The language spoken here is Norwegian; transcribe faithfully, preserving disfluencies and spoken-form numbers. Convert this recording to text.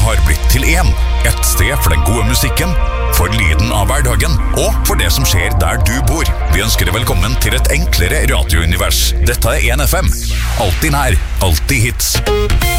har blitt til én. Et sted for den gode musikken, for lyden av hverdagen, og for det som skjer der du bor. Vi ønsker deg velkommen til et enklere radiounivers. Dette er én F M. Alltid nær, alltid hits.